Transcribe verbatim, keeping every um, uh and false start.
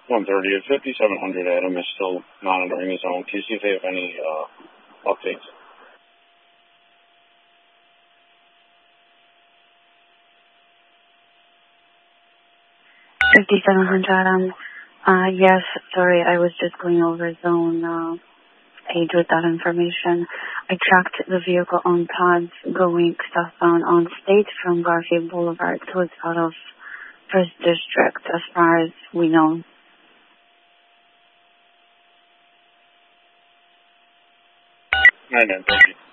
one thirty at fifty-seven hundred. Adam is still monitoring his own. Can you see if they have any uh, updates? fifty-seven hundred, Adam. Uh, yes, sorry, I was just going over zone uh, eight with that information. I tracked the vehicle on pods going southbound on State from Garfield Boulevard, so it's out of First District as far as we know. nine nine, thank you.